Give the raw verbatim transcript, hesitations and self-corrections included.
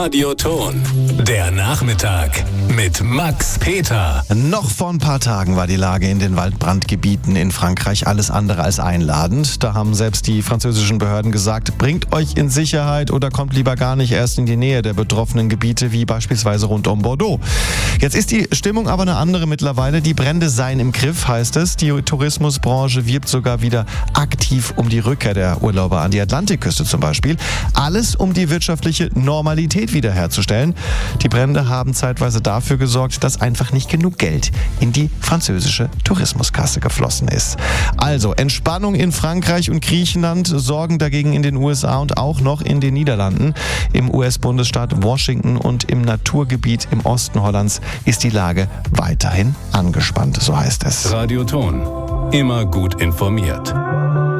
Radioton. Der Nachmittag mit Max Peter. Noch vor ein paar Tagen war die Lage in den Waldbrandgebieten in Frankreich alles andere als einladend. Da haben selbst die französischen Behörden gesagt, bringt euch in Sicherheit oder kommt lieber gar nicht erst in die Nähe der betroffenen Gebiete, wie beispielsweise rund um Bordeaux. Jetzt ist die Stimmung aber eine andere mittlerweile. Die Brände seien im Griff, heißt es. Die Tourismusbranche wirbt sogar wieder aktiv um die Rückkehr der Urlauber an die Atlantikküste zum Beispiel. Alles, um die wirtschaftliche Normalität wiederherzustellen. Die Brände haben zeitweise dafür gesorgt, dass einfach nicht genug Geld in die französische Tourismuskasse geflossen ist. Also Entspannung in Frankreich und Griechenland, Sorgen dagegen in den U S A und auch noch in den Niederlanden. Im U S-Bundesstaat Washington und im Naturgebiet im Osten Hollands ist die Lage weiterhin angespannt, so heißt es. Radioton. Immer gut informiert.